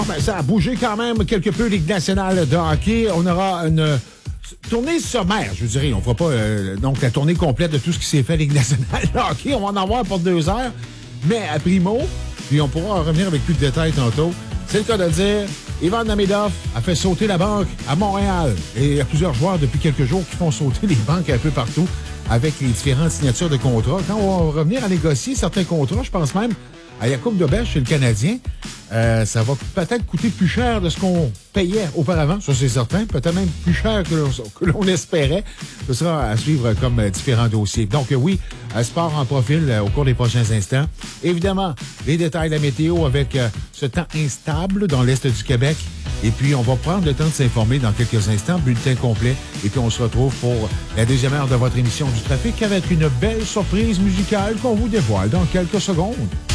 Ben, ça a bougé quand même quelque peu Ligue nationale de hockey. On aura une tournée sommaire, je vous dirais. On ne fera pas donc la tournée complète de tout ce qui s'est fait Ligue nationale de hockey. On va en avoir pour 2 heures. Mais à primo, puis on pourra revenir avec plus de détails tantôt. C'est le cas de dire, Ivan Namedov a fait sauter la banque à Montréal. Et il y a plusieurs joueurs depuis quelques jours qui font sauter les banques un peu partout avec les différentes signatures de contrats. Quand on va revenir à négocier certains contrats, je pense même à Jakub Dobes chez le Canadien, ça va peut-être coûter plus cher de ce qu'on payait auparavant, ça c'est certain, peut-être même plus cher que l'on espérait. Ce sera à suivre comme différents dossiers. Donc oui, sport en profil au cours des prochains instants. Évidemment, les détails de la météo avec ce temps instable dans l'est du Québec. Et puis, on va prendre le temps de s'informer dans quelques instants, bulletin complet. Et puis, on se retrouve pour la deuxième heure de votre émission du trafic avec une belle surprise musicale qu'on vous dévoile dans quelques secondes.